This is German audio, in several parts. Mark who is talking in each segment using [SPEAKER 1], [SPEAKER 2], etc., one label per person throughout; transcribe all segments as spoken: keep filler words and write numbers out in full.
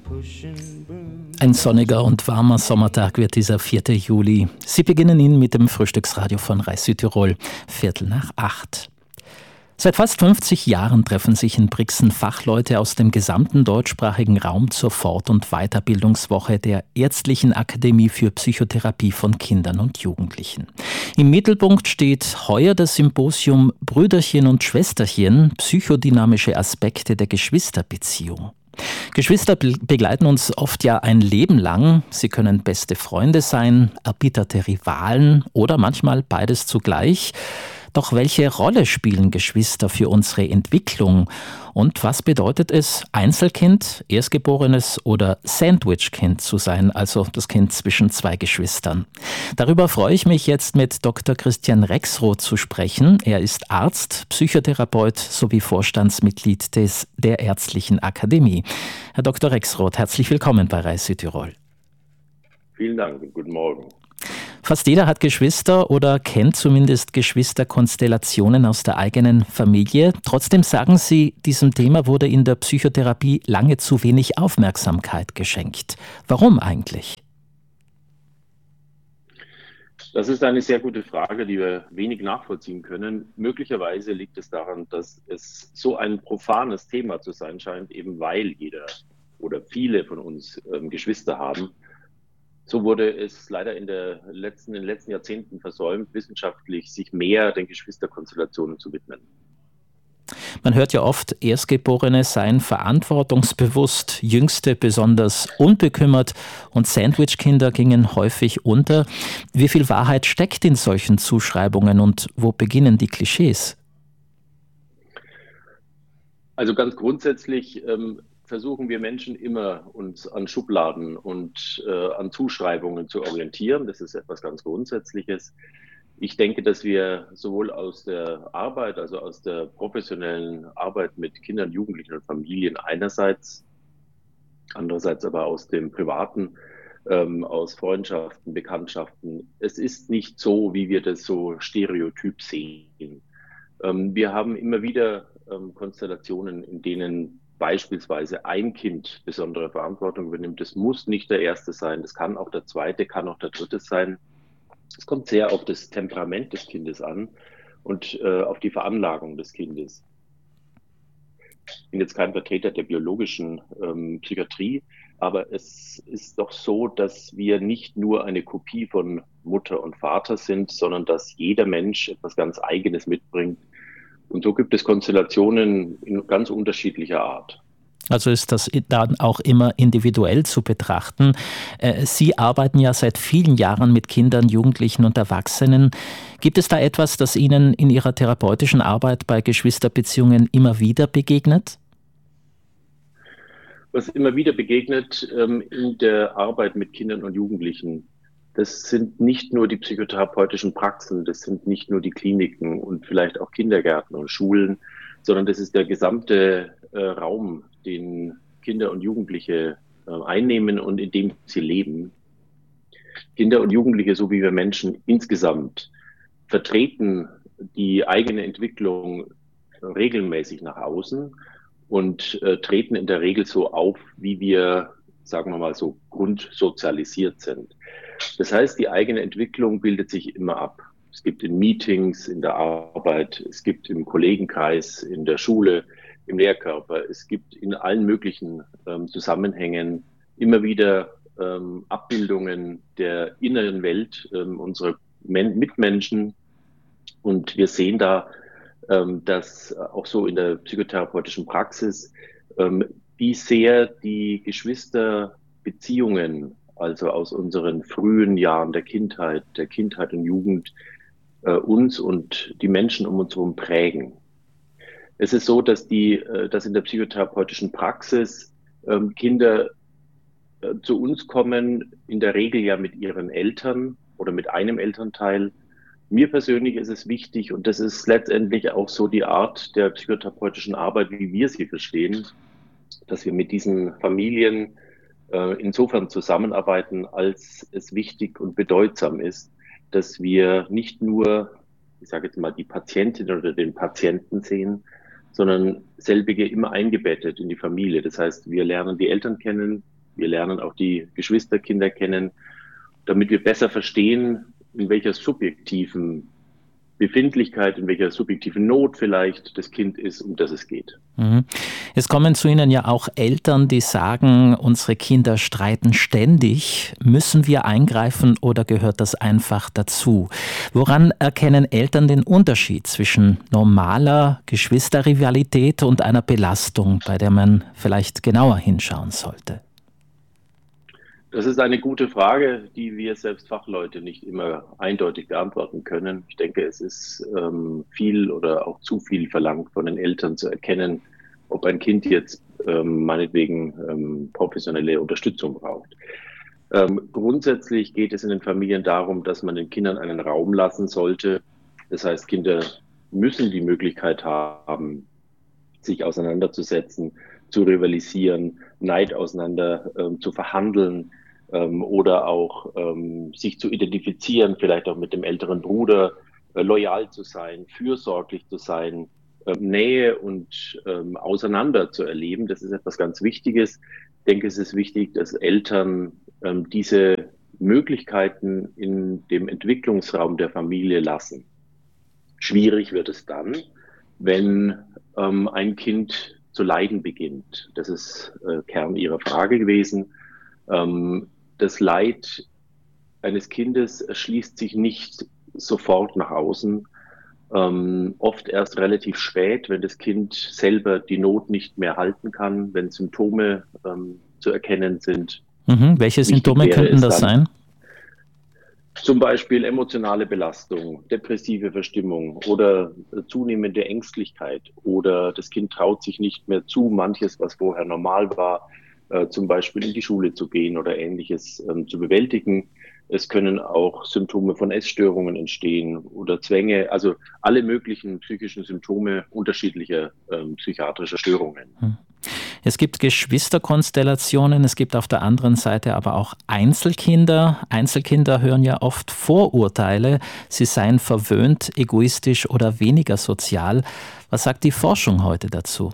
[SPEAKER 1] Ein sonniger und warmer Sommertag wird dieser vierte Juli. Sie beginnen ihn mit dem Frühstücksradio von Rai Südtirol, Viertel nach acht. Seit fast fünfzig Jahren treffen sich in Brixen Fachleute aus dem gesamten deutschsprachigen Raum zur Fort- und Weiterbildungswoche der Ärztlichen Akademie für Psychotherapie von Kindern und Jugendlichen. Im Mittelpunkt steht heuer das Symposium Brüderchen und Schwesterchen, psychodynamische Aspekte der Geschwisterbeziehung. Geschwister begleiten uns oft ja ein Leben lang. Sie können beste Freunde sein, erbitterte Rivalen oder manchmal beides zugleich. Doch welche Rolle spielen Geschwister für unsere Entwicklung? Und was bedeutet es, Einzelkind, Erstgeborenes oder Sandwichkind zu sein, also das Kind zwischen zwei Geschwistern? Darüber freue ich mich jetzt mit Doktor Christian Rexroth zu sprechen. Er ist Arzt, Psychotherapeut sowie Vorstandsmitglied des, der Ärztlichen Akademie. Herr Doktor Rexroth, herzlich willkommen bei Rai Südtirol.
[SPEAKER 2] Vielen Dank und guten Morgen.
[SPEAKER 1] Fast jeder hat Geschwister oder kennt zumindest Geschwisterkonstellationen aus der eigenen Familie. Trotzdem sagen Sie, diesem Thema wurde in der Psychotherapie lange zu wenig Aufmerksamkeit geschenkt. Warum eigentlich?
[SPEAKER 2] Das ist eine sehr gute Frage, die wir wenig nachvollziehen können. Möglicherweise liegt es daran, dass es so ein profanes Thema zu sein scheint, eben weil jeder oder viele von uns ähm, Geschwister haben. So wurde es leider in, der letzten, in den letzten Jahrzehnten versäumt, wissenschaftlich sich mehr den Geschwisterkonstellationen zu widmen.
[SPEAKER 1] Man hört ja oft, Erstgeborene seien verantwortungsbewusst, Jüngste besonders unbekümmert und Sandwichkinder gingen häufig unter. Wie viel Wahrheit steckt in solchen Zuschreibungen und wo beginnen die Klischees?
[SPEAKER 2] Also ganz grundsätzlich ähm, versuchen wir Menschen immer, uns an Schubladen und äh, an Zuschreibungen zu orientieren. Das ist etwas ganz Grundsätzliches. Ich denke, dass wir sowohl aus der Arbeit, also aus der professionellen Arbeit mit Kindern, Jugendlichen und Familien einerseits, andererseits aber aus dem Privaten, ähm, aus Freundschaften, Bekanntschaften. Es ist nicht so, wie wir das so stereotyp sehen. Ähm, wir haben immer wieder ähm, Konstellationen, in denen beispielsweise ein Kind besondere Verantwortung übernimmt. Das muss nicht der erste sein, das kann auch der zweite, kann auch der dritte sein. Es kommt sehr auf das Temperament des Kindes an und äh, auf die Veranlagung des Kindes. Ich bin jetzt kein Vertreter der biologischen ähm, Psychiatrie, aber es ist doch so, dass wir nicht nur eine Kopie von Mutter und Vater sind, sondern dass jeder Mensch etwas ganz Eigenes mitbringt. Und so gibt es Konstellationen in ganz unterschiedlicher Art.
[SPEAKER 1] Also ist das dann auch immer individuell zu betrachten. Sie arbeiten ja seit vielen Jahren mit Kindern, Jugendlichen und Erwachsenen. Gibt es da etwas, das Ihnen in Ihrer therapeutischen Arbeit bei Geschwisterbeziehungen immer wieder begegnet?
[SPEAKER 2] Was immer wieder begegnet ähm, in der Arbeit mit Kindern und Jugendlichen, das sind nicht nur die psychotherapeutischen Praxen, das sind nicht nur die Kliniken und vielleicht auch Kindergärten und Schulen, sondern das ist der gesamte äh, Raum, den Kinder und Jugendliche äh, einnehmen und in dem sie leben. Kinder und Jugendliche, so wie wir Menschen insgesamt, vertreten die eigene Entwicklung regelmäßig nach außen und äh, treten in der Regel so auf, wie wir, sagen wir mal so, grundsozialisiert sind. Das heißt, die eigene Entwicklung bildet sich immer ab. Es gibt in Meetings, in der Arbeit, es gibt im Kollegenkreis, in der Schule, im Lehrkörper, es gibt in allen möglichen ähm, Zusammenhängen immer wieder ähm, Abbildungen der inneren Welt ähm, unserer Men- Mitmenschen. Und wir sehen da, ähm, dass auch so in der psychotherapeutischen Praxis, ähm, wie sehr die Geschwisterbeziehungen, also aus unseren frühen Jahren der Kindheit, der Kindheit und Jugend, äh, uns und die Menschen um uns herum prägen. Es ist so, dass die, äh, dass in der psychotherapeutischen Praxis ähm, Kinder äh, zu uns kommen, in der Regel ja mit ihren Eltern oder mit einem Elternteil. Mir persönlich ist es wichtig, und das ist letztendlich auch so die Art der psychotherapeutischen Arbeit, wie wir sie verstehen, dass wir mit diesen Familien äh, insofern zusammenarbeiten, als es wichtig und bedeutsam ist, dass wir nicht nur, ich sage jetzt mal, die Patientin oder den Patienten sehen, sondern selbige immer eingebettet in die Familie. Das heißt, wir lernen die Eltern kennen, Wir lernen auch die Geschwisterkinder kennen, damit wir besser verstehen, in welcher subjektiven Befindlichkeit, in welcher subjektiven Not vielleicht das Kind ist, um das es geht.
[SPEAKER 1] Mhm. Es kommen zu Ihnen ja auch Eltern, die sagen, unsere Kinder streiten ständig. Müssen wir eingreifen oder gehört das einfach dazu? Woran erkennen Eltern den Unterschied zwischen normaler Geschwisterrivalität und einer Belastung, bei der man vielleicht genauer hinschauen sollte?
[SPEAKER 2] Das ist eine gute Frage, die wir selbst Fachleute nicht immer eindeutig beantworten können. Ich denke, es ist ähm, viel oder auch zu viel verlangt von den Eltern zu erkennen, ob ein Kind jetzt ähm, meinetwegen ähm, professionelle Unterstützung braucht. Ähm, grundsätzlich geht es in den Familien darum, dass man den Kindern einen Raum lassen sollte. Das heißt, Kinder müssen die Möglichkeit haben, sich auseinanderzusetzen, zu rivalisieren, Neid auseinander ähm, zu verhandeln ähm, oder auch ähm, sich zu identifizieren, vielleicht auch mit dem älteren Bruder, äh, loyal zu sein, fürsorglich zu sein, äh, Nähe und ähm, auseinander zu erleben. Das ist etwas ganz Wichtiges. Ich denke, es ist wichtig, dass Eltern ähm, diese Möglichkeiten in dem Entwicklungsraum der Familie lassen. Schwierig wird es dann, wenn ähm, ein Kind zu leiden beginnt. Das ist äh, Kern Ihrer Frage gewesen. Ähm, das Leid eines Kindes erschließt sich nicht sofort nach außen, ähm, oft erst relativ spät, wenn das Kind selber die Not nicht mehr halten kann, wenn Symptome ähm, zu erkennen sind.
[SPEAKER 1] Mhm. Welche
[SPEAKER 2] Wichtig
[SPEAKER 1] Symptome
[SPEAKER 2] wäre
[SPEAKER 1] könnten
[SPEAKER 2] es
[SPEAKER 1] das
[SPEAKER 2] dann,
[SPEAKER 1] sein?
[SPEAKER 2] zum Beispiel emotionale Belastung, depressive Verstimmung oder zunehmende Ängstlichkeit oder das Kind traut sich nicht mehr zu, manches, was vorher normal war, äh, zum Beispiel in die Schule zu gehen oder Ähnliches ähm, zu bewältigen. Es können auch Symptome von Essstörungen entstehen oder Zwänge, also alle möglichen psychischen Symptome unterschiedlicher ähm, psychiatrischer Störungen.
[SPEAKER 1] Es gibt Geschwisterkonstellationen, es gibt auf der anderen Seite aber auch Einzelkinder. Einzelkinder hören ja oft Vorurteile, sie seien verwöhnt, egoistisch oder weniger sozial. Was sagt die Forschung heute dazu?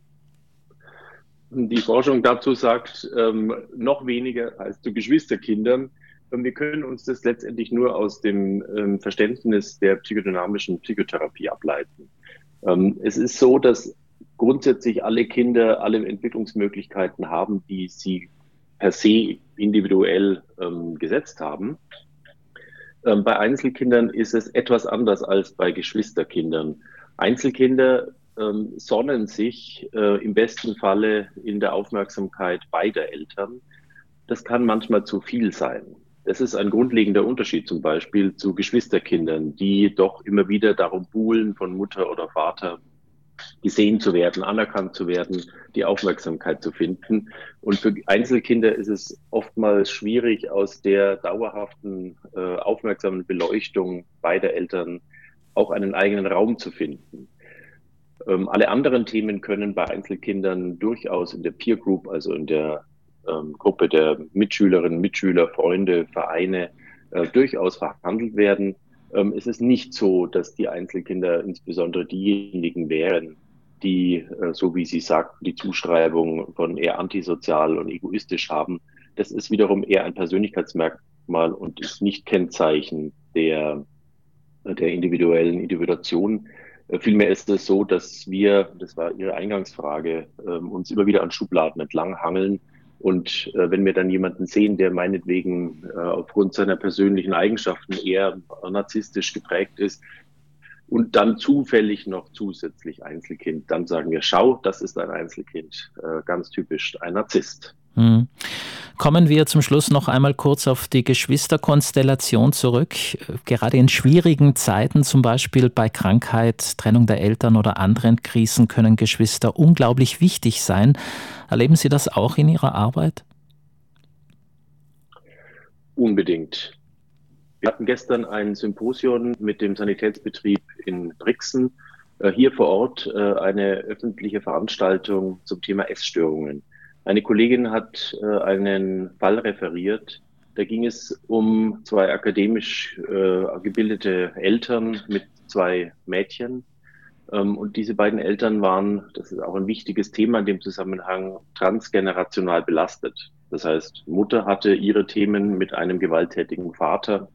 [SPEAKER 2] Die Forschung dazu sagt ähm, noch weniger als zu Geschwisterkindern. Ähm, Wir können uns das letztendlich nur aus dem ähm, Verständnis der psychodynamischen Psychotherapie ableiten. Ähm, es ist so, dass grundsätzlich alle Kinder alle Entwicklungsmöglichkeiten haben, die sie per se individuell ähm, gesetzt haben. Ähm, bei Einzelkindern ist es etwas anders als bei Geschwisterkindern. Einzelkinder ähm, sonnen sich äh, im besten Falle in der Aufmerksamkeit beider Eltern. Das kann manchmal zu viel sein. Das ist ein grundlegender Unterschied zum Beispiel zu Geschwisterkindern, die doch immer wieder darum buhlen, von Mutter oder Vater gesehen zu werden, anerkannt zu werden, die Aufmerksamkeit zu finden. Und für Einzelkinder ist es oftmals schwierig, aus der dauerhaften, äh, aufmerksamen Beleuchtung beider Eltern auch einen eigenen Raum zu finden. Ähm, alle anderen Themen können bei Einzelkindern durchaus in der Peer Group, also in der ähm, Gruppe der Mitschülerinnen, Mitschüler, Freunde, Vereine, äh, durchaus verhandelt werden. Ähm, es ist nicht so, dass die Einzelkinder insbesondere diejenigen wären, die, äh, so wie Sie sagten, die Zuschreibung von eher antisozial und egoistisch haben. Das ist wiederum eher ein Persönlichkeitsmerkmal und ist nicht Kennzeichen der, der individuellen Individuation. Äh, Vielmehr ist es so, dass wir, das war Ihre Eingangsfrage, ähm, uns immer wieder an Schubladen entlang hangeln. Und äh, wenn wir dann jemanden sehen, der meinetwegen äh, aufgrund seiner persönlichen Eigenschaften eher narzisstisch geprägt ist und dann zufällig noch zusätzlich Einzelkind, dann sagen wir, schau, das ist ein Einzelkind, äh, ganz typisch ein Narzisst.
[SPEAKER 1] Hm. Kommen wir zum Schluss noch einmal kurz auf die Geschwisterkonstellation zurück. Gerade in schwierigen Zeiten, zum Beispiel bei Krankheit, Trennung der Eltern oder anderen Krisen, können Geschwister unglaublich wichtig sein. Erleben Sie das auch in Ihrer Arbeit?
[SPEAKER 2] Unbedingt. Wir hatten gestern ein Symposium mit dem Sanitätsbetrieb in Brixen, äh, hier vor Ort äh, eine öffentliche Veranstaltung zum Thema Essstörungen. Eine Kollegin hat äh, einen Fall referiert. Da ging es um zwei akademisch äh, gebildete Eltern mit zwei Mädchen. Ähm, und diese beiden Eltern waren, das ist auch ein wichtiges Thema in dem Zusammenhang, transgenerational belastet. Das heißt, Mutter hatte ihre Themen mit einem gewalttätigen Vater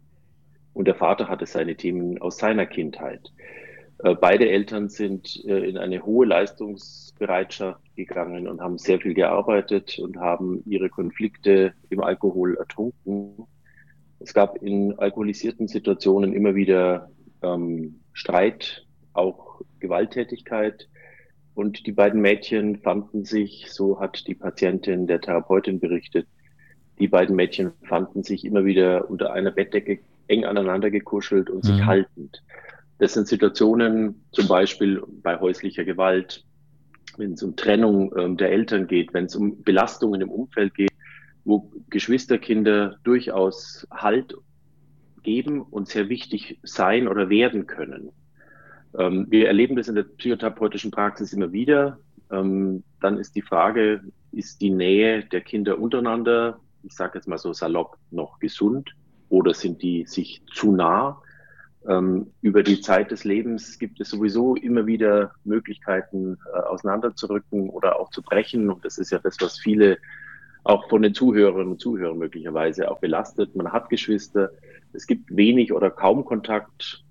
[SPEAKER 2] und der Vater hatte seine Themen aus seiner Kindheit. Äh, Beide Eltern sind äh, in eine hohe Leistungsbereitschaft gegangen und haben sehr viel gearbeitet und haben ihre Konflikte im Alkohol ertrunken. Es gab in alkoholisierten Situationen immer wieder ähm, Streit, auch Gewalttätigkeit. Und die beiden Mädchen fanden sich, so hat die Patientin der Therapeutin berichtet, die beiden Mädchen fanden sich immer wieder unter einer Bettdecke eng aneinander gekuschelt und sich
[SPEAKER 1] Mhm.
[SPEAKER 2] haltend. Das sind Situationen, zum Beispiel bei häuslicher Gewalt, wenn es um Trennung ähm, der Eltern geht, wenn es um Belastungen im Umfeld geht, wo Geschwisterkinder durchaus Halt geben und sehr wichtig sein oder werden können. Ähm, wir erleben das in der psychotherapeutischen Praxis immer wieder. Ähm, dann ist die Frage, ist die Nähe der Kinder untereinander, ich sage jetzt mal so salopp, noch gesund oder sind die sich zu nah? Ähm, über die Zeit des Lebens gibt es sowieso immer wieder Möglichkeiten, äh, auseinanderzurücken oder auch zu brechen. Und das ist ja das, was viele auch von den Zuhörerinnen und Zuhörern möglicherweise auch belastet. Man hat Geschwister, es gibt wenig oder kaum Kontakt,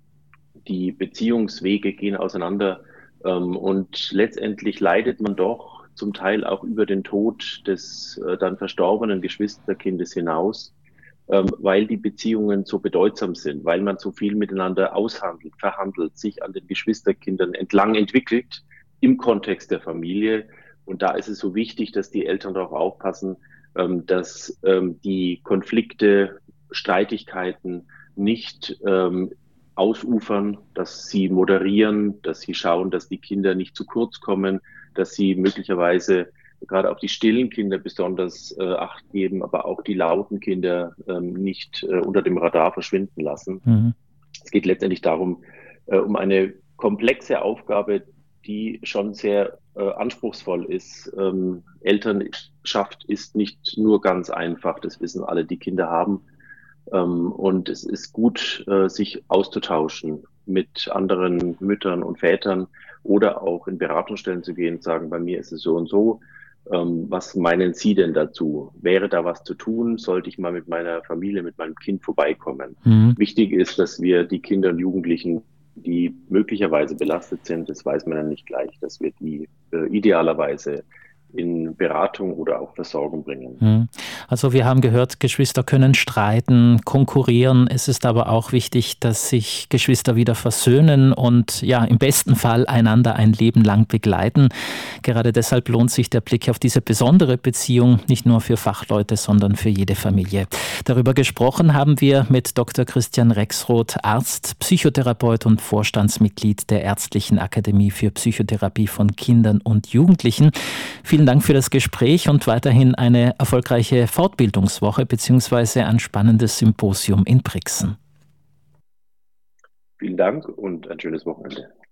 [SPEAKER 2] die Beziehungswege gehen auseinander ähm, und letztendlich leidet man doch zum Teil auch über den Tod des äh, dann verstorbenen Geschwisterkindes hinaus, ähm, weil die Beziehungen so bedeutsam sind, weil man so viel miteinander aushandelt, verhandelt, sich an den Geschwisterkindern entlang entwickelt im Kontext der Familie. Und da ist es so wichtig, dass die Eltern darauf aufpassen, ähm, dass ähm, die Konflikte, Streitigkeiten nicht ähm, ausufern, dass sie moderieren, dass sie schauen, dass die Kinder nicht zu kurz kommen, dass sie möglicherweise gerade auf die stillen Kinder besonders äh, Acht geben, aber auch die lauten Kinder ähm, nicht äh, unter dem Radar verschwinden lassen.
[SPEAKER 1] Mhm.
[SPEAKER 2] Es geht letztendlich darum, äh, um eine komplexe Aufgabe, die schon sehr äh, anspruchsvoll ist. Ähm, Elternschaft ist nicht nur ganz einfach, das wissen alle, die Kinder haben. Ähm, und es ist gut, äh, sich auszutauschen mit anderen Müttern und Vätern oder auch in Beratungsstellen zu gehen und sagen, bei mir ist es so und so. Ähm, was meinen Sie denn dazu? Wäre da was zu tun? Sollte ich mal mit meiner Familie, mit meinem Kind vorbeikommen?
[SPEAKER 1] Mhm.
[SPEAKER 2] Wichtig ist, dass wir die Kinder und Jugendlichen, die möglicherweise belastet sind, das weiß man ja nicht gleich, dass wir die äh, idealerweise in Beratung oder auch Versorgung bringen.
[SPEAKER 1] Mhm. Also wir haben gehört, Geschwister können streiten, konkurrieren. Es ist aber auch wichtig, dass sich Geschwister wieder versöhnen und ja, im besten Fall einander ein Leben lang begleiten. Gerade deshalb lohnt sich der Blick auf diese besondere Beziehung, nicht nur für Fachleute, sondern für jede Familie. Darüber gesprochen haben wir mit Doktor Christian Rexroth, Arzt, Psychotherapeut und Vorstandsmitglied der Ärztlichen Akademie für Psychotherapie von Kindern und Jugendlichen. Vielen Dank für das Gespräch und weiterhin eine erfolgreiche Fortbildungswoche bzw. ein spannendes Symposium in Brixen.
[SPEAKER 2] Vielen Dank und ein schönes Wochenende.